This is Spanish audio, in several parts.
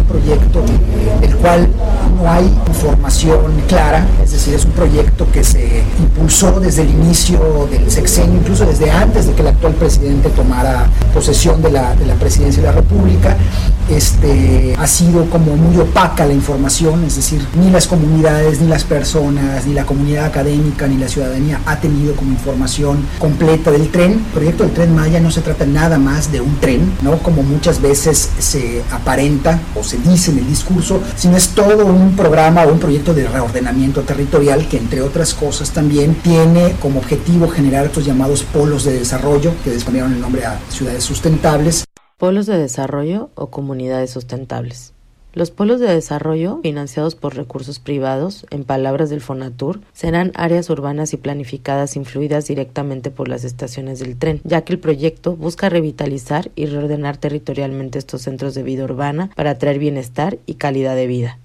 un proyecto del cual no hay información clara, es decir, es un proyecto que se impulsó desde el inicio del sexenio, incluso desde antes de que el actual presidente tomara posesión de la presidencia de la República. Ha sido como muy opaca la información, es decir, ni las comunidades, ni las personas, ni la comunidad académica, ni la ciudadanía ha tenido como información completa del tren. El proyecto del Tren Maya no se trata nada más de un tren, ¿no? Como muchas veces se aparenta o se dice en el discurso, sino es todo un programa o un proyecto de reordenamiento territorial que, entre otras cosas, también tiene como objetivo generar estos llamados polos de desarrollo, que les cambiaron el nombre a ciudades sustentables. Polos de desarrollo o comunidades sustentables. Los polos de desarrollo, financiados por recursos privados, en palabras del Fonatur, serán áreas urbanas y planificadas influidas directamente por las estaciones del tren, ya que el proyecto busca revitalizar y reordenar territorialmente estos centros de vida urbana para atraer bienestar y calidad de vida.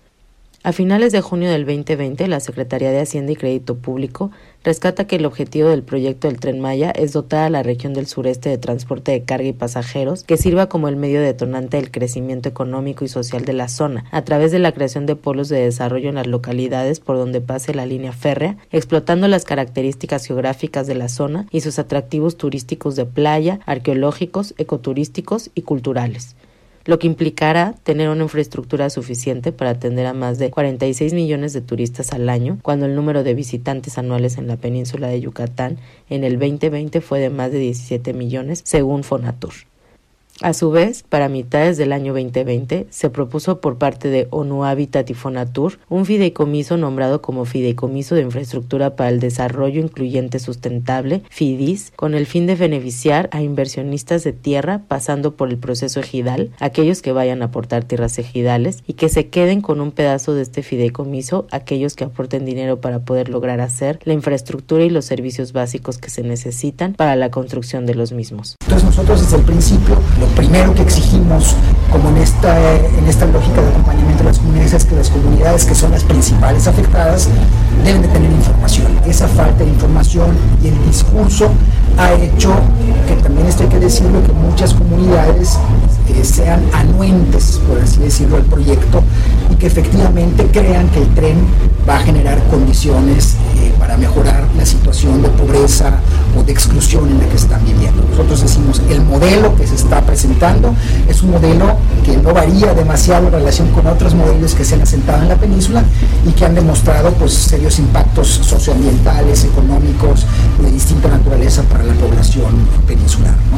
A finales de junio del 2020, la Secretaría de Hacienda y Crédito Público rescata que el objetivo del proyecto del Tren Maya es dotar a la región del sureste de transporte de carga y pasajeros que sirva como el medio detonante del crecimiento económico y social de la zona, a través de la creación de polos de desarrollo en las localidades por donde pase la línea férrea, explotando las características geográficas de la zona y sus atractivos turísticos de playa, arqueológicos, ecoturísticos y culturales, lo que implicará tener una infraestructura suficiente para atender a más de 46 millones de turistas al año, cuando el número de visitantes anuales en la península de Yucatán en el 2020 fue de más de 17 millones, según Fonatur. A su vez, para mitades del año 2020, se propuso por parte de ONU Habitat y Fonatur un fideicomiso nombrado como Fideicomiso de Infraestructura para el Desarrollo Incluyente Sustentable, FIDIS, con el fin de beneficiar a inversionistas de tierra pasando por el proceso ejidal, aquellos que vayan a aportar tierras ejidales, y que se queden con un pedazo de este fideicomiso aquellos que aporten dinero para poder lograr hacer la infraestructura y los servicios básicos que se necesitan para la construcción de los mismos. Entonces nosotros desde el principio lo primero que exigimos, como en esta lógica de acompañamiento de las comunidades, es que las comunidades que son las principales afectadas deben de tener información. Esa falta de información y el discurso ha hecho que también esto hay que decirlo, que muchas comunidades sean anuentes, por así decirlo, al proyecto, y que efectivamente crean que el tren va a generar condiciones para mejorar la situación de pobreza o de exclusión en la que están viviendo. Nosotros decimos, el modelo que se está presentando es un modelo que no varía demasiado en relación con otros modelos que se han asentado en la península y que han demostrado pues serios impactos socioambientales, económicos, de distinta naturaleza para la población peninsular, ¿no?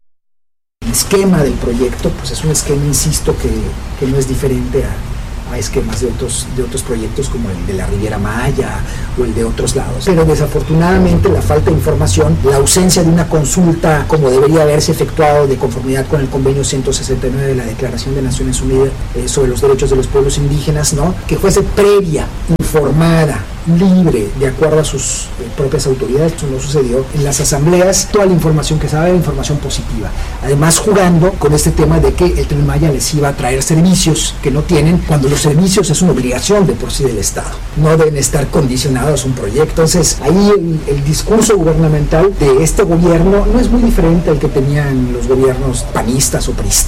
El esquema del proyecto pues es un esquema, insisto, que no es diferente a esquemas de otros proyectos como el de la Riviera Maya o el de otros lados. Pero desafortunadamente la falta de información, la ausencia de una consulta como debería haberse efectuado de conformidad con el convenio 169 de la Declaración de Naciones Unidas sobre los derechos de los pueblos indígenas, ¿no? Que fuese previa, informada, libre, de acuerdo a sus propias autoridades. Esto no sucedió. En las asambleas, toda la información que se daba era información positiva. Además, jugando con este tema de que el Tren Maya les iba a traer servicios que no tienen, cuando los servicios es una obligación de por sí del Estado. No deben estar condicionados a un proyecto. Entonces, ahí el discurso gubernamental de este gobierno no es muy diferente al que tenían los gobiernos panistas o priistas.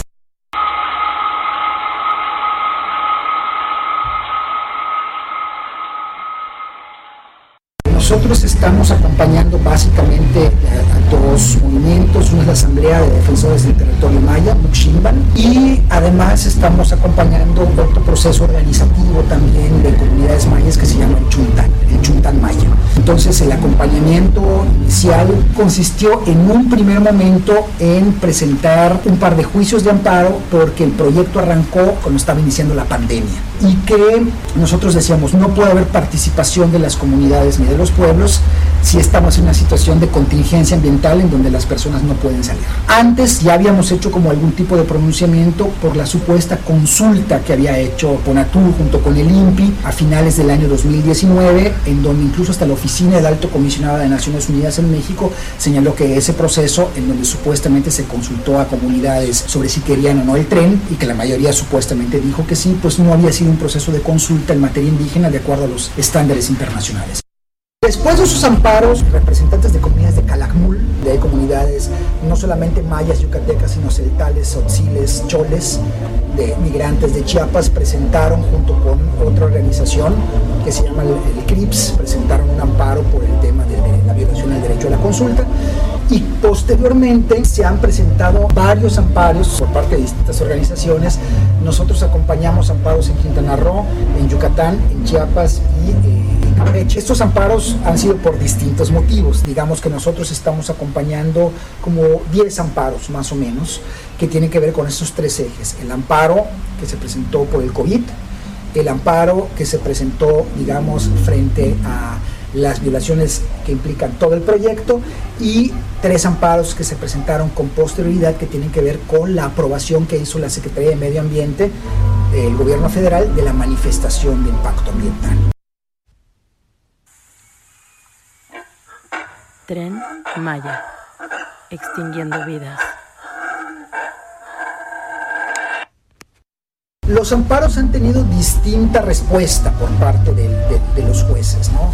Nosotros estamos acompañando básicamente a dos movimientos. Uno es la Asamblea de Defensores del Territorio Maya, Muximban, y además estamos acompañando otro proceso organizativo también de comunidades mayas que se llama el Chuntan Maya. Entonces el acompañamiento inicial consistió en un primer momento en presentar un par de juicios de amparo porque el proyecto arrancó cuando estaba iniciando la pandemia y que nosotros decíamos no puede haber participación de las comunidades ni de los pueblos si estamos en una situación de contingencia ambiental en donde las personas no pueden salir. Antes ya habíamos hecho como algún tipo de pronunciamiento por la supuesta consulta que había hecho Fonatur junto con el INPI a finales del año 2019, en donde incluso hasta la oficina del Alto Comisionado de Naciones Unidas en México señaló que ese proceso, en donde supuestamente se consultó a comunidades sobre si querían o no el tren, y que la mayoría supuestamente dijo que sí, pues no había sido un proceso de consulta en materia indígena de acuerdo a los estándares internacionales. Después de esos amparos, representantes de comunidades de Calakmul, de comunidades no solamente mayas, yucatecas, sino celtales, tzotziles, choles, de migrantes de Chiapas, presentaron junto con otra organización que se llama el CRIPS, presentaron un amparo por el tema de la violación al derecho a la consulta. Y posteriormente se han presentado varios amparos por parte de distintas organizaciones. Nosotros acompañamos amparos en Quintana Roo, en Yucatán, en Chiapas y en Campeche. Estos amparos han sido por distintos motivos. Digamos que nosotros estamos acompañando como 10 amparos más o menos que tienen que ver con estos tres ejes. El amparo que se presentó por el COVID, el amparo que se presentó, digamos, frente a las violaciones que implican todo el proyecto, y 3 amparos que se presentaron con posterioridad que tienen que ver con la aprobación que hizo la Secretaría de Medio Ambiente del Gobierno Federal de la manifestación de impacto ambiental. Tren Maya, extinguiendo vidas. Los amparos han tenido distinta respuesta por parte de los jueces, ¿no?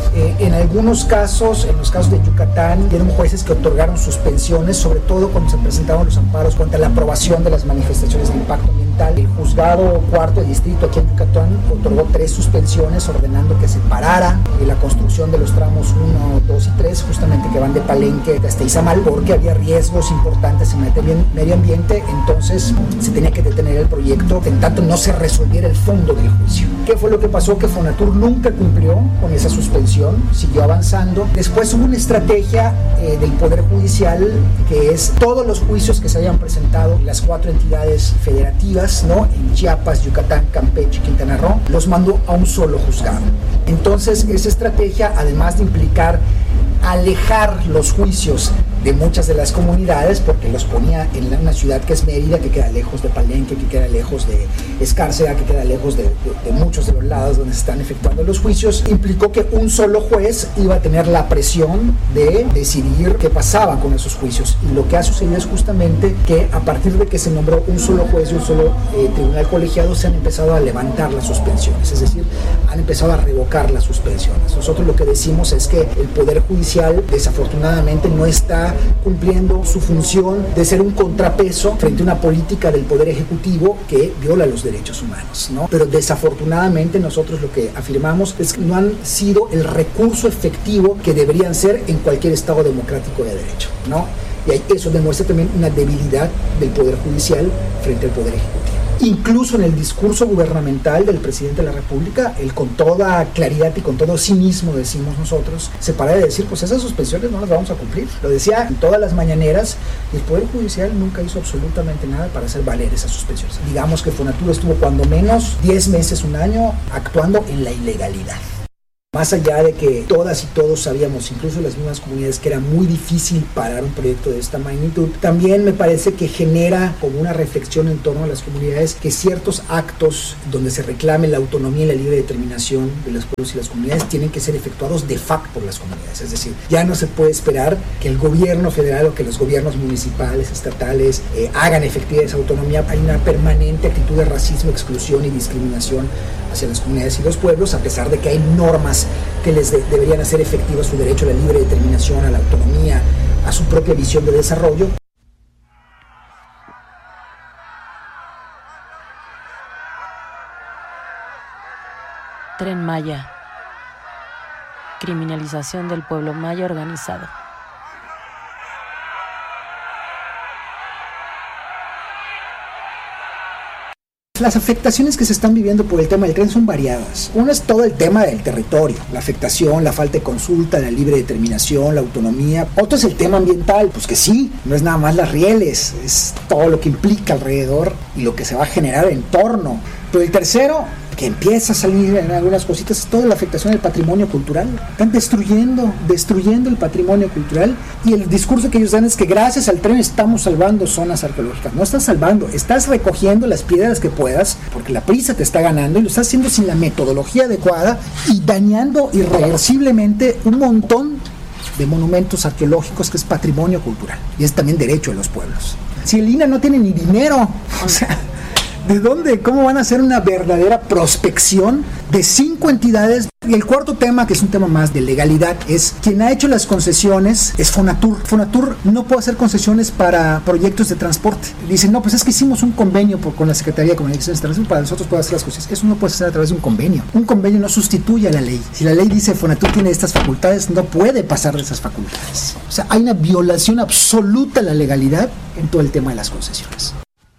En algunos casos, en los casos de Yucatán, hubieron jueces que otorgaron suspensiones, sobre todo cuando se presentaron los amparos contra la aprobación de las manifestaciones de impacto ambiental. El juzgado cuarto de distrito aquí en Yucatán otorgó 3 suspensiones ordenando que se parara la construcción de los tramos 1, 2 y 3, justamente que van de Palenque hasta Izamal, porque había riesgos importantes en medio ambiente. Entonces se tenía que detener el proyecto en tanto no se resolviera el fondo del juicio. ¿Qué fue lo que pasó? Que Fonatur nunca cumplió con esa suspensión, siguió avanzando. Después hubo una estrategia del Poder Judicial, que es todos los juicios que se hayan presentado en las 4 entidades federativas, ¿no? En Chiapas, Yucatán, Campeche y Quintana Roo, los mandó a un solo juzgado. Entonces esa estrategia, además de implicar alejar los juicios de muchas de las comunidades, porque los ponía en una ciudad que es Mérida, que queda lejos de Palenque, que queda lejos de Escárcega, que queda lejos de muchos de los lados donde se están efectuando los juicios, implicó que un solo juez iba a tener la presión de decidir qué pasaba con esos juicios. Y lo que ha sucedido es justamente que a partir de que se nombró un solo juez y un solo tribunal colegiado, se han empezado a levantar las suspensiones, es decir, han empezado a revocar las suspensiones. Nosotros lo que decimos es que el Poder Judicial desafortunadamente no está cumpliendo su función de ser un contrapeso frente a una política del Poder Ejecutivo que viola los derechos humanos, ¿no? Pero desafortunadamente nosotros lo que afirmamos es que no han sido el recurso efectivo que deberían ser en cualquier Estado democrático de derecho, ¿no? Y eso demuestra también una debilidad del Poder Judicial frente al Poder Ejecutivo. Incluso en el discurso gubernamental del presidente de la República, él con toda claridad y con todo cinismo, decimos nosotros, se para de decir, pues esas suspensiones no las vamos a cumplir. Lo decía en todas las mañaneras, y el Poder Judicial nunca hizo absolutamente nada para hacer valer esas suspensiones. Digamos que Fonatur estuvo cuando menos 10 meses, un año, actuando en la ilegalidad. Más allá de que todas y todos sabíamos, incluso las mismas comunidades, que era muy difícil parar un proyecto de esta magnitud, también me parece que genera como una reflexión en torno a las comunidades que ciertos actos donde se reclame la autonomía y la libre determinación de los pueblos y las comunidades tienen que ser efectuados de facto por las comunidades. Es decir, ya no se puede esperar que el gobierno federal o que los gobiernos municipales, estatales, hagan efectiva esa autonomía. Hay una permanente actitud de racismo, exclusión y discriminación hacia las comunidades y los pueblos, a pesar de que hay normas que les deberían hacer efectivo su derecho a la libre determinación, a la autonomía, a su propia visión de desarrollo. Tren Maya, criminalización del pueblo maya organizado. Las afectaciones que se están viviendo por el tema del tren son variadas. Uno es todo el tema del territorio, la afectación, la falta de consulta, la libre determinación, la autonomía. Otro es el tema ambiental, pues que sí, no es nada más las rieles, es todo lo que implica alrededor y lo que se va a generar en torno. Pero el tercero, que empieza a salir en algunas cositas, es toda la afectación del patrimonio cultural. Están destruyendo el patrimonio cultural, y el discurso que ellos dan es que gracias al tren estamos salvando zonas arqueológicas. No estás salvando, estás recogiendo las piedras que puedas, porque la prisa te está ganando, y lo estás haciendo sin la metodología adecuada y dañando irreversiblemente un montón de monumentos arqueológicos que es patrimonio cultural y es también derecho de los pueblos. Si el INAH no tiene ni dinero, o sea, ¿De dónde? ¿Cómo van a hacer una verdadera prospección de 5 entidades? Y el cuarto tema, que es un tema más de legalidad, es quien ha hecho las concesiones es Fonatur. Fonatur no puede hacer concesiones para proyectos de transporte. Dicen, no, pues es que hicimos un convenio con la Secretaría de Comunicaciones Internacionales para nosotros poder hacer las cosas. Eso no puede ser a través de un convenio. Un convenio no sustituye a la ley. Si la ley dice Fonatur tiene estas facultades, no puede pasar de esas facultades. O sea, hay una violación absoluta a la legalidad en todo el tema de las concesiones.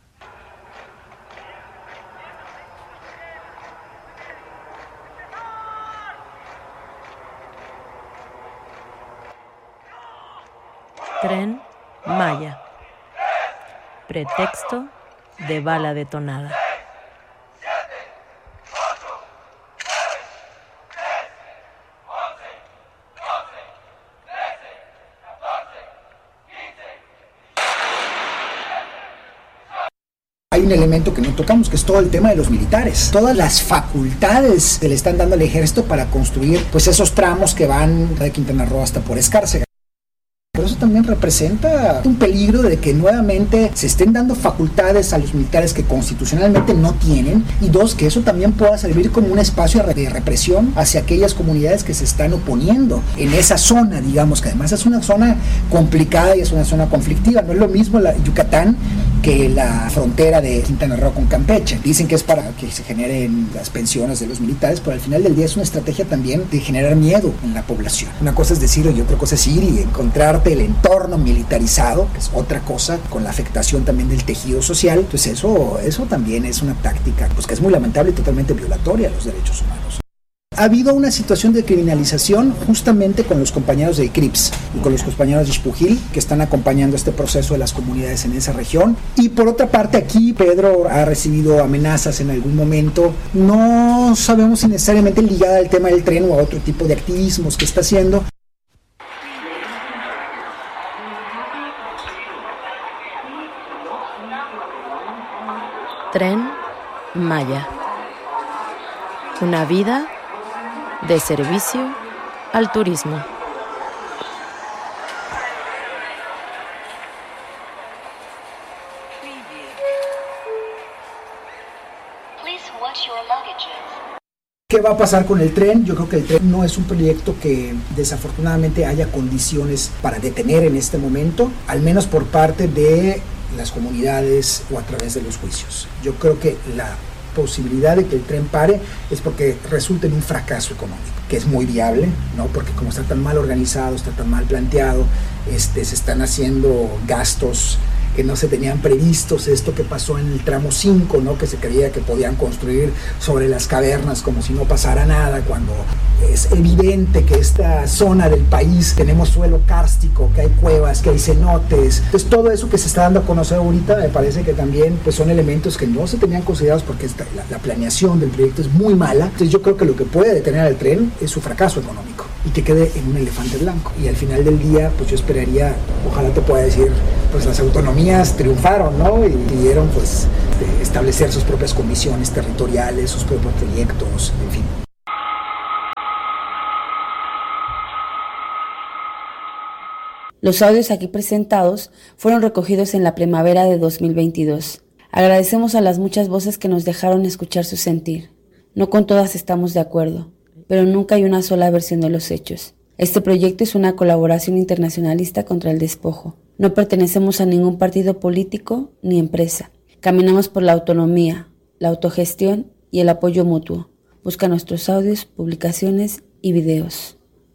Tren Maya. Pretexto de bala detonada. Hay un elemento que no tocamos, que es todo el tema de los militares. Todas las facultades que le están dando al ejército para construir pues esos tramos que van de Quintana Roo hasta por Escárcega. Pero eso también representa un peligro de que nuevamente se estén dando facultades a los militares que constitucionalmente no tienen, y dos, que eso también pueda servir como un espacio de represión hacia aquellas comunidades que se están oponiendo en esa zona, digamos, que además es una zona complicada y es una zona conflictiva. No es lo mismo la Yucatán que la frontera de Quintana Roo con Campeche. Dicen que es para que se generen las pensiones de los militares, pero al final del día es una estrategia también de generar miedo en la población. Una cosa es decirlo y otra cosa es ir y encontrarte el entorno militarizado, que es otra cosa, con la afectación también del tejido social. Entonces eso también es una táctica pues que es muy lamentable y totalmente violatoria a los derechos humanos. Ha habido una situación de criminalización justamente con los compañeros de ICRIPS y con los compañeros de Xpujil, que están acompañando este proceso de las comunidades en esa región. Y por otra parte, aquí Pedro ha recibido amenazas en algún momento. No sabemos si necesariamente ligada al tema del tren o a otro tipo de activismos que está haciendo. Tren Maya. Una vida de servicio al turismo. ¿Qué va a pasar con el tren? Yo creo que el tren no es un proyecto que desafortunadamente haya condiciones para detener en este momento, al menos por parte de las comunidades o a través de los juicios. Yo creo que la posibilidad de que el tren pare es porque resulta en un fracaso económico, que es muy viable, ¿no? Porque como está tan mal organizado, está tan mal planteado, se están haciendo gastos que no se tenían previstos, esto que pasó en el tramo 5, ¿no? Que se creía que podían construir sobre las cavernas como si no pasara nada, cuando es evidente que esta zona del país tenemos suelo kárstico, que hay cuevas, que hay cenotes. Entonces todo eso que se está dando a conocer ahorita me parece que también pues, son elementos que no se tenían considerados porque la planeación del proyecto es muy mala. Entonces yo creo que lo que puede detener al tren es su fracaso económico y que quede en un elefante blanco. Y al final del día, pues yo esperaría, ojalá te pueda decir, pues las autonomías triunfaron, ¿no? Y pudieron pues establecer sus propias comisiones territoriales, sus propios proyectos, en fin. Los audios aquí presentados fueron recogidos en la primavera de 2022. Agradecemos a las muchas voces que nos dejaron escuchar su sentir. No con todas estamos de acuerdo, pero nunca hay una sola versión de los hechos. Este proyecto es una colaboración internacionalista contra el despojo. No pertenecemos a ningún partido político ni empresa. Caminamos por la autonomía, la autogestión y el apoyo mutuo. Busca nuestros audios, publicaciones y videos.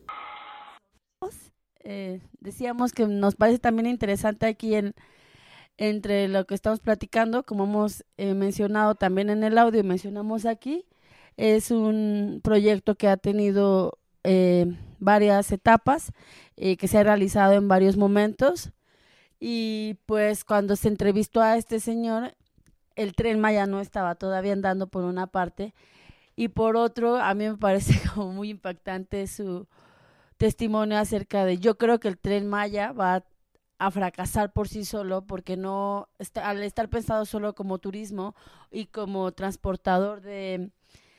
Decíamos que nos parece también interesante aquí entre lo que estamos platicando, como hemos mencionado también en el audio y mencionamos aquí, es un proyecto que ha tenido varias etapas, que se ha realizado en varios momentos, y pues cuando se entrevistó a este señor, el Tren Maya no estaba todavía andando por una parte, y por otro, a mí me parece como muy impactante su testimonio acerca de, yo creo que el Tren Maya va a fracasar por sí solo, porque no al estar pensado solo como turismo y como transportador de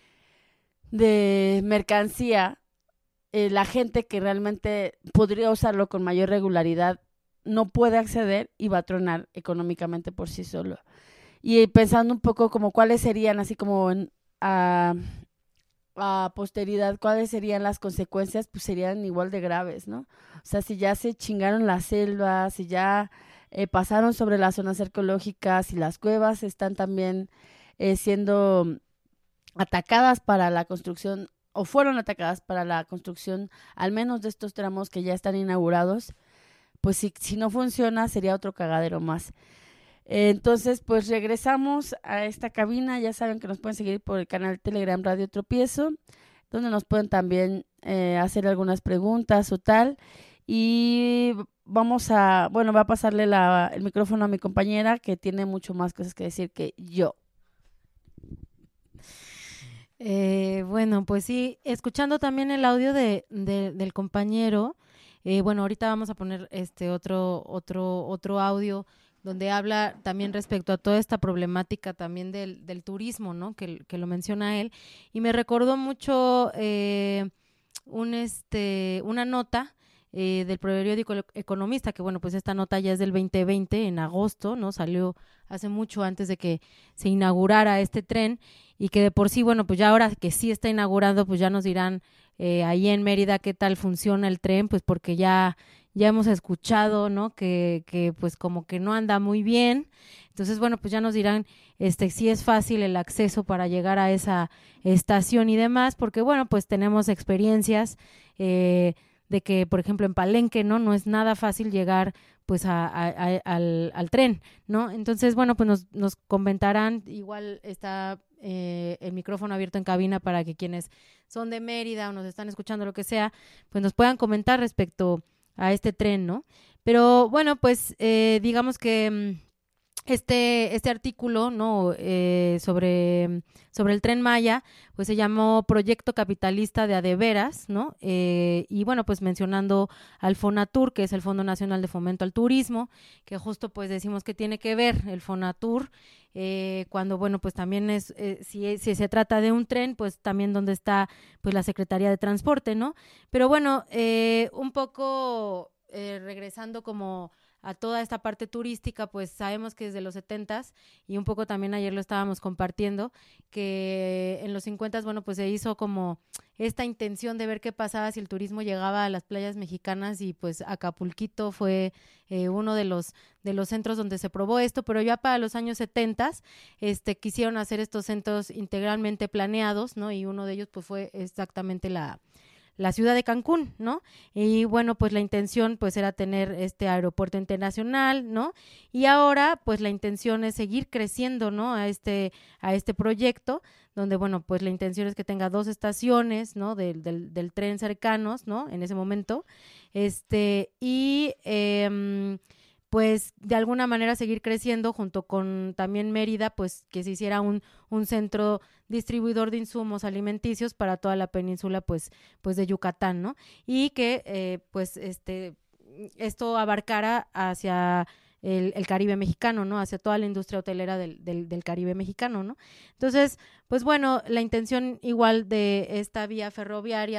mercancía, la gente que realmente podría usarlo con mayor regularidad no puede acceder y va a tronar económicamente por sí solo. y pensando un poco como cuáles serían, así como a posteridad, cuáles serían las consecuencias, pues serían igual de graves, ¿no? O sea, si ya se chingaron las selvas, si ya pasaron sobre las zonas arqueológicas, si las cuevas están también siendo atacadas para la construcción, o fueron atacadas para la construcción, al menos de estos tramos que ya están inaugurados, pues si no funciona sería otro cagadero más. Entonces, pues regresamos a esta cabina. Ya saben que nos pueden seguir por el canal Telegram Radio Tropiezo, donde nos pueden también hacer algunas preguntas o tal. Y va a pasarle el micrófono a mi compañera, que tiene mucho más cosas que decir que yo. Bueno, pues sí, escuchando también el audio del compañero, bueno, ahorita vamos a poner otro audio donde habla también respecto a toda esta problemática también del turismo, ¿no? Que lo menciona él, y me recordó mucho una nota del periódico Economista, que bueno, pues esta nota ya es del 2020, en agosto, ¿no? Salió hace mucho antes de que se inaugurara este tren, y que de por sí, bueno, pues ya ahora que sí está inaugurado, pues ya nos dirán ahí en Mérida qué tal funciona el tren, pues porque ya hemos escuchado, ¿no? Que pues como que no anda muy bien. Entonces, bueno, pues ya nos dirán si es fácil el acceso para llegar a esa estación y demás, porque bueno, pues tenemos experiencias de que, por ejemplo, en Palenque, no es nada fácil llegar pues al tren, ¿no? Entonces, bueno, pues nos comentarán, igual está el micrófono abierto en cabina para que quienes son de Mérida o nos están escuchando, lo que sea, pues nos puedan comentar respecto a este tren, ¿no? Pero bueno, pues digamos que este artículo, ¿no? Sobre el Tren Maya, pues se llamó Proyecto Capitalista de Adeveras, ¿no? Y bueno, pues mencionando al Fonatur, que es el Fondo Nacional de Fomento al Turismo, que justo pues decimos que tiene que ver el Fonatur, cuando bueno, pues también si se trata de un tren, pues también donde está pues la Secretaría de Transporte, ¿no? Pero bueno, un poco regresando como a toda esta parte turística, pues sabemos que desde los 70s, y un poco también ayer lo estábamos compartiendo, que en los 50s, bueno, pues se hizo como esta intención de ver qué pasaba si el turismo llegaba a las playas mexicanas, y pues Acapulquito fue uno de los centros donde se probó esto, pero ya para los años 70s quisieron hacer estos centros integralmente planeados, ¿no? Y uno de ellos pues fue exactamente la ciudad de Cancún, ¿no? Y bueno, pues la intención pues era tener este aeropuerto internacional, ¿no? Y ahora pues la intención es seguir creciendo, ¿no? A este proyecto, donde bueno, pues la intención es que tenga 2 estaciones, ¿no? Del tren cercanos, ¿no? En ese momento, y pues de alguna manera seguir creciendo junto con también Mérida, pues que se hiciera un centro distribuidor de insumos alimenticios para toda la península pues de Yucatán, ¿no? Y que pues esto abarcara hacia el Caribe mexicano, ¿no? Hacia toda la industria hotelera del Caribe mexicano, ¿no? Entonces, pues bueno, la intención igual de esta vía ferroviaria